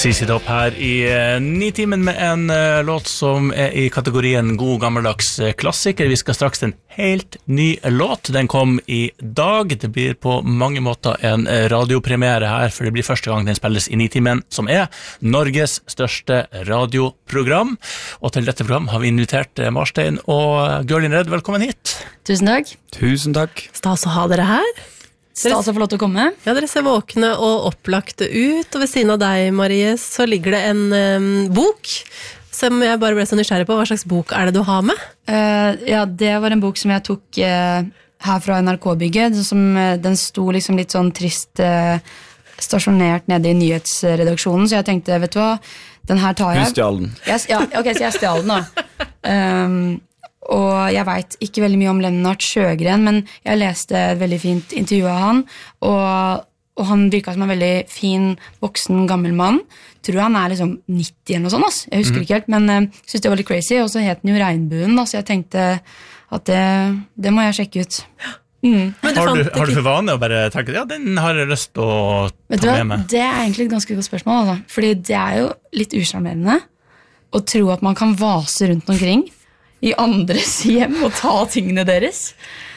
CC Top her i 9 timen med en låt som i kategorien god gammeldags klassiker. Vi skal straks til en helt ny låt. Den kom i dag. Det blir på mange måter en radiopremiere her, for det blir første gang den spilles i 9 timen, som Norges største radioprogram. Og til dette program har vi invitert Marstein og Gørlin Redd. Velkommen hit. Tusen takk. Tusen takk. Stas å ha dere her. Stas å få lov til å komme. Ja, dere ser våkne og opplagte ut, og ved siden av deg, Marie, så ligger det en bok, som jeg bare ble så nysgjerrig på. Hva slags bok det du har med? Ja, det var en bok som jeg tok her fra NRK-bygget, den sto liksom litt sånn trist stasjonert nede i nyhetsredaksjonen, så jeg tenkte, vet du hva, den her tar jeg. Hun stjal den. Ja, ok, så jeg stjal den da. Og jeg vet ikke veldig mye om Lennart Sjøgren, men jeg leste et veldig fint intervju av han, og han virket som en veldig fin, voksen, gammel mann. Tror han liksom 90 eller noe sånt, jeg husker ikke helt, men jeg synes det var litt crazy, og så het den jo Regnbuen, så jeg tenkte at det må jeg sjekke ut. Har du for vane å bare tenke, ja, den har jeg lyst til å ta med meg? Det egentlig et ganske godt spørsmål, altså. Fordi det jo litt usjarmerende å tro at man kan vase rundt omkring i andres hjem og ta tingene deres.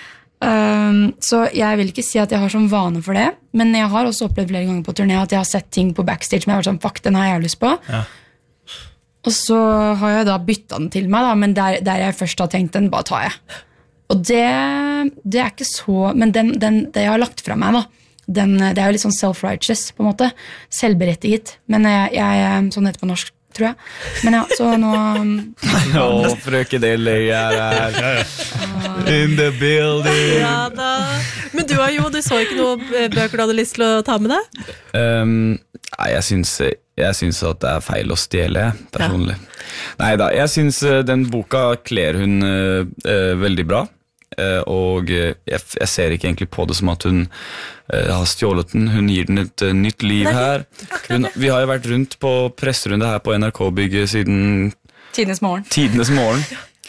Så jeg vil ikke si at jeg har som vane for det, men jeg har også opplevd flere ganger på turné at jeg har sett ting på backstage som jeg har vært sånn, fuck, den har jeg lyst på. Ja. Og så har jeg da byttet den til meg, da, men der jeg først har tenkt, den bare tar jeg. Og det ikke så, men det jeg har lagt fra meg da, det jo litt sånn self-righteous på en måte, selvberettiget, men jeg sånn heter på norsk, tror jeg. Men ja, så nå... frøken Deli her. In the building. Ja da. Men du så ikke noe bøker du hadde lyst til å ta med deg? Nei, jeg synes at det feil å stjele, personlig. Ja. Neida, jeg synes den boka kler hun veldig bra. Og jeg ser ikke egentlig på det som at hun har stjålet den. Hun gir den et nytt liv her. Vi har jo vært rundt på presserunde her på NRK-bygget siden Tidenes morgen.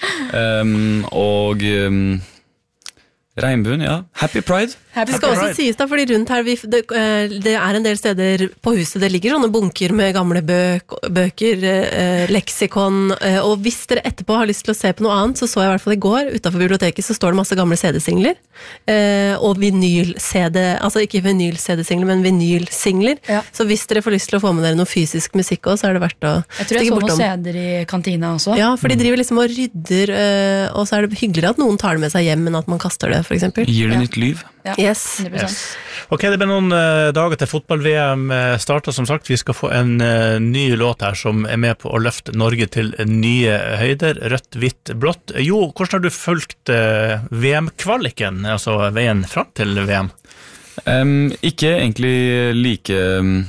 Og Regnbuen, ja. Happy Pride. Det skal også sies da, fordi rundt her det en del steder på huset det ligger sånne bunker med gamle bøker, leksikon, og hvis dere etterpå har lyst til å se på noe annet, så jeg i hvert fall i går, utenfor biblioteket, så står det masse gamle CD-singler, og vinyl-CD, altså ikke vinyl-CD-singler, men vinyl-singler. Ja. Så hvis dere får lyst til å få med dere noe fysisk musikk også, så det verdt å jeg tror jeg så noen CD-er i kantina også. Ja, for de driver liksom og rydder, og så det hyggeligere at noen tar det med seg hjem, enn at man kaster det, for eksempel. Gir det nytt liv. Ja. Yes. Ok, det blir noen dager til fotball-VM starter, som sagt. Vi skal få en ny låt her som med på å løfte Norge til nye høyder. Rødt, hvitt, blått. Jo, hvordan har du fulgt VM-kvaliken, altså veien fram til VM? Ikke egentlig like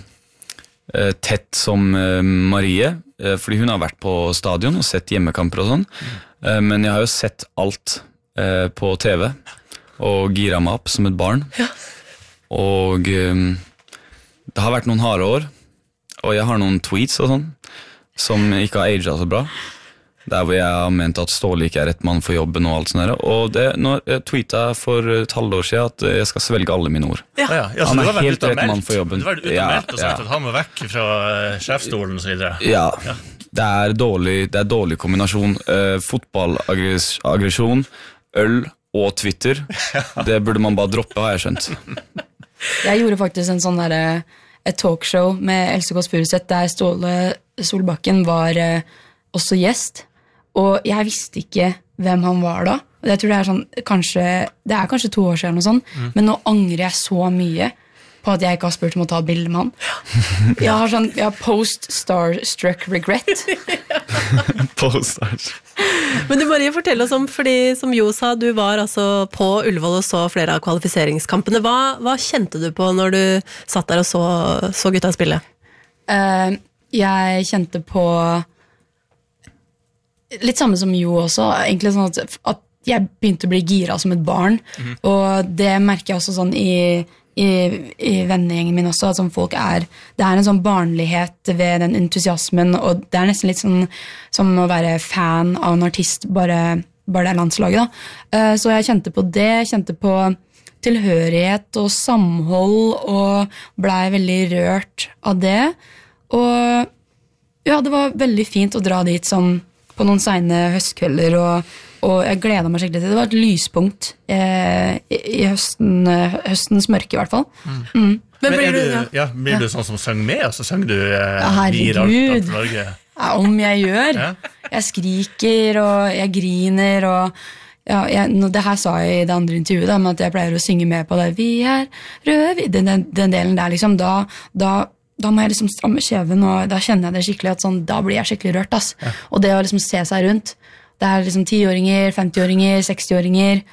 tett som Marie, fordi hun har vært på stadion og sett hjemmekamper og sånn. Men jeg har jo sett alt på TV og gira meg opp som et barn. Ja. Og det har vært noen harde år, og jeg har noen tweets og sånn, som ikke har aget så bra. Der hvor jeg har ment at Ståle ikke rett mann for jobben og alt sånt der. Og når jeg tweetet for et halvår siden at jeg skal svelge alle mine ord. Ja. Han helt rett mann for jobben. Du var utenmeldt og sagt at han må vekk fra sjefstolen og så videre. Ja. Det er dårlig kombinasjon. Fotballaggresjon, øl og Twitter. Det burde man bare droppe, har jeg skjønt. Jeg gjorde faktisk en sånn et talkshow med Else Kåss Furuseth der Ståle Solbakken var også gjest, og jeg visste ikke hvem han var da. Og jeg tror det kanskje 2 år siden eller noe sånt, men nå angrer jeg så mye på at jeg ikke har spurt om å ta et bilde med han. Jeg har post-starstruck regret. Post-starstruck. Men du Marie, fortell oss om, fordi som Jo sa, du var altså på Ullevål og så flere av kvalifiseringskampene. Hva kjente du på når du satt der og så gutta spille? Jeg kjente på litt samme som Jo også, egentlig sånn at jeg begynte å bli gira som et barn, og det merker jeg også sånn i vennegjengen min også, at som folk det en sånn barnlighet ved den entusiasmen, og det nesten litt sånn som å være fan av en artist, bare det landslaget da. Så jeg kjente på det, jeg kjente på tilhørighet og samhold, og ble veldig rørt av det. Og ja, det var veldig fint å dra dit sånn på noen sene høstkvelder, og jeg gledet meg skikkelig til det. Det var et lyspunkt i høstens mørke i hvert fall. Men blir du sånn som sang med, og så sang du herregud, om jeg gjør. Jeg skriker, og jeg griner, og det her sa jeg i det andre intervjuet, da, med at jeg pleier å synge med på det. Vi er røde, den delen der, liksom, da må jeg liksom stramme kjeven, og da kjenner jeg det skikkelig, at sånn, da blir jeg skikkelig rørt, ass. Og det å liksom se seg rundt, det er liksom 10-åringer, 50-åringer, 60-åringer,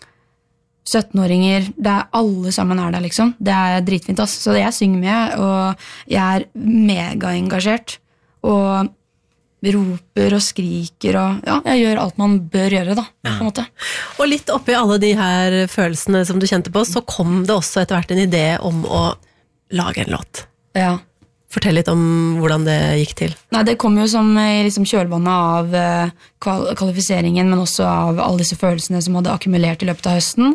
17-åringer, det er alle sammen der, liksom. Det er dritfint, ass. Så jeg synger med, og jeg er mega engasjert, og roper og skriker, og jeg gjør alt man bør gjøre, da, på en måte. Og litt oppi alle de her følelsene som du kjente på, så kom det også etter hvert en idé om å lage en låt. Ja. Fortell litt om hvordan det gikk til. Nei, det kom jo som i liksom kjølvannet av kvalifiseringen, men også av alle disse følelsene som hadde akkumulert i løpet av høsten,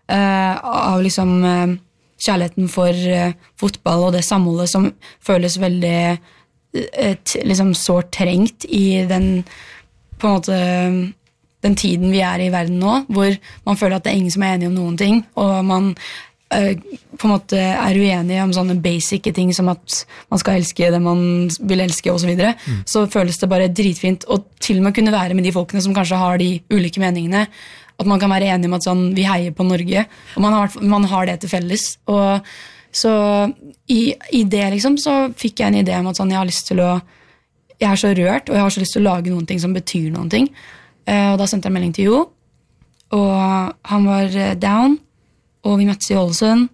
av liksom kjærligheten for fotball og det samholdet som føles veldig liksom sårt trengt i den, på en måte, den tiden vi er i verden nå, hvor man føler at det er ingen som er enig om noen ting, og man på en måte er uenige om sånne basic ting som at man skal elske det man vil elske og så videre, så føles det bare dritfint å til og med kunne være med de folkene som kanskje har de ulike meningene, at man kan være enig om at sånn, vi heier på Norge, og man har det til felles, og så i det liksom, så fikk jeg en idé om at sånn, jeg er så rørt, og jeg har så lyst til å lage noen ting som betyr noen ting, og da sendte jeg melding til Jo, og han var down, og vi møttes i Ålesund,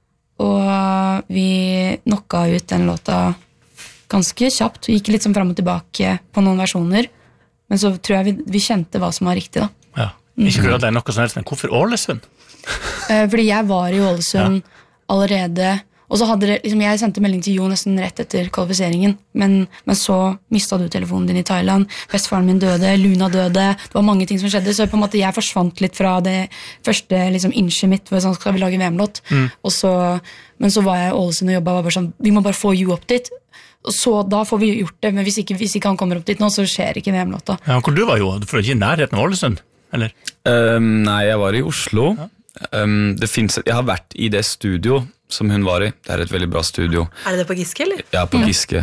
og vi knocka ut den låta ganske kjapt, vi gikk litt sånn frem og tilbake på noen versjoner, men så tror jeg vi kjente hva som var riktig da. Ja, ikke for at det er noe som helst, men hvorfor Ålesund? Fordi jeg var i Ålesund allerede, og så hadde det, liksom, jeg sendte melding til Jo nesten rett etter kvalifiseringen, men så mistet du telefonen din i Thailand, bestefaren min døde, Luna døde, det var mange ting som skjedde, så på en måte jeg forsvant litt fra det første liksom, innskyet mitt, hvor sånn, skal vi lage VM-låt, men så var jeg i Ålesund og jobbet, og var bare sånn, vi må bare få Jo opp dit, og så da får vi gjort det, men hvis ikke han kommer opp dit nå, så skjer ikke VM-låta. Ja, hvor du var Jo? For ikke i nærheten av Ålesund, eller? Nei, jeg var i Oslo. Jeg har vært i det studio som hun var i. Det er et veldig bra studio. Er det på Giske, eller? Ja, på Giske.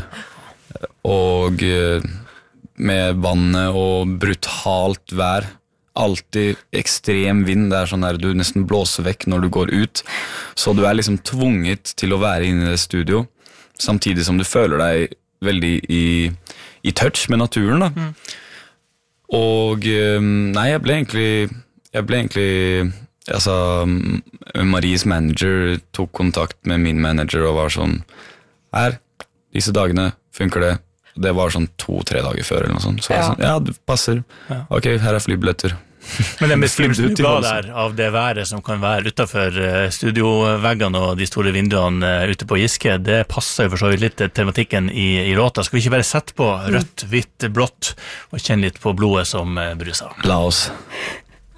Og med vannet og brutalt vær. Alltid ekstrem vind. Det er sånn der du nesten blåser vekk når du går ut. Så du er liksom tvunget til å være inne i det studio, samtidig som du føler deg veldig i touch med naturen, da. Og nei, jeg ble egentlig altså, Maries manager tok kontakt med min manager og var sånn, disse dagene funker det. Det var sånn 2-3 dager før eller noe sånt. Så jeg sånn, det passer. Ok, her er flybilletter. Men den beskrivelsen du ga der av det været som kan være utenfor studioveggene og de store vinduene ute på Giske, det passer jo for så vidt litt til tematikken i låta. Skal vi ikke bare sette på rødt, hvitt, blått og kjenne litt på blodet som bruser? La oss.